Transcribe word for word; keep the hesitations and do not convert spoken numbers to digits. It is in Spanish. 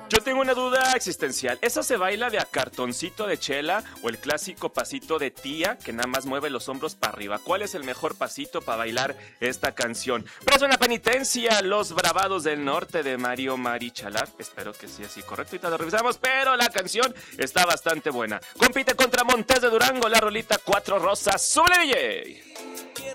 Yo tengo una duda existencial. ¿Esa se baila de a cartoncito de chela o el clásico pasito de tía que nada más mueve los hombros para arriba? ¿Cuál es el mejor pasito para bailar esta canción? Preso en la penitencia, Los Bravados del Norte de Mario Marichalar. Espero que sí, así correcto. Ahorita lo revisamos, pero la canción está bastante buena. Compite contra Montes de Durango, la rolita Cuatro Rosas. ¡Súbele, D J!